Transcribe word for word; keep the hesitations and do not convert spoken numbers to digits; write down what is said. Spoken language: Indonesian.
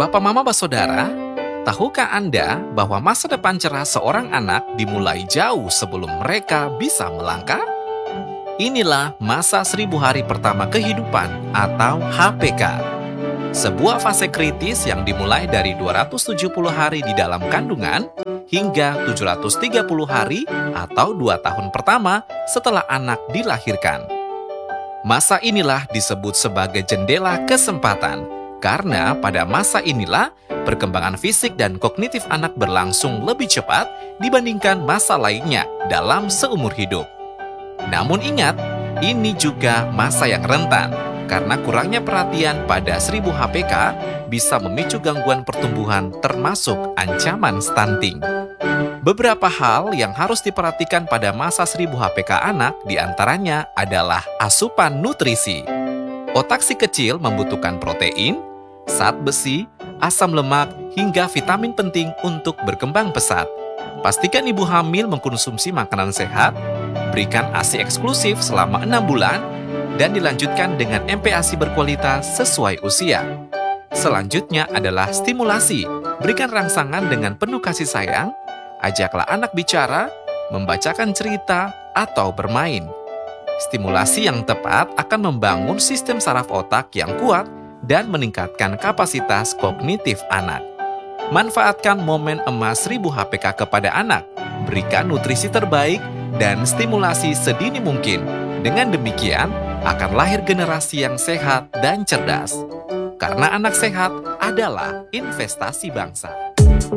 Bapak Mama Basodara, tahukah Anda bahwa masa depan cerah seorang anak dimulai jauh sebelum mereka bisa melangkah? Inilah masa seribu hari pertama kehidupan atau H P K. Sebuah fase kritis yang dimulai dari dua ratus tujuh puluh hari di dalam kandungan hingga tujuh ratus tiga puluh hari atau dua tahun pertama setelah anak dilahirkan. Masa inilah disebut sebagai jendela kesempatan, karena pada masa inilah perkembangan fisik dan kognitif anak berlangsung lebih cepat dibandingkan masa lainnya dalam seumur hidup. Namun ingat, ini juga masa yang rentan, karena kurangnya perhatian pada seribu H P K bisa memicu gangguan pertumbuhan termasuk ancaman stunting. Beberapa hal yang harus diperhatikan pada masa seribu H P K anak diantaranya adalah asupan nutrisi. Otak si kecil membutuhkan protein, zat besi, asam lemak, hingga vitamin penting untuk berkembang pesat. Pastikan ibu hamil mengkonsumsi makanan sehat, berikan ASI eksklusif selama enam bulan, dan dilanjutkan dengan M P A S I berkualitas sesuai usia. Selanjutnya adalah stimulasi. Berikan rangsangan dengan penuh kasih sayang, ajaklah anak bicara, membacakan cerita, atau bermain. Stimulasi yang tepat akan membangun sistem saraf otak yang kuat dan meningkatkan kapasitas kognitif anak. Manfaatkan momen emas seribu H P K kepada anak, berikan nutrisi terbaik, dan stimulasi sedini mungkin. Dengan demikian, akan lahir generasi yang sehat dan cerdas. Karena anak sehat adalah investasi bangsa.